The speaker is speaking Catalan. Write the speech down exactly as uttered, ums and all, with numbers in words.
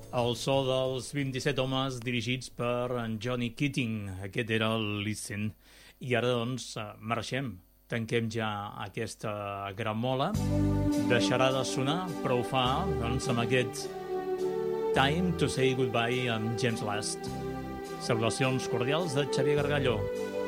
El so dels vint-i-set homes dirigits per en Johnny Keating. Aquest era el Listen. I ara, doncs, marxem. Tanquem ja aquesta gramola. Deixarà de sonar, però ho fa, doncs, amb aquest Time to Say Goodbye amb James Last. Salutacions cordials de Xavier Gargallo.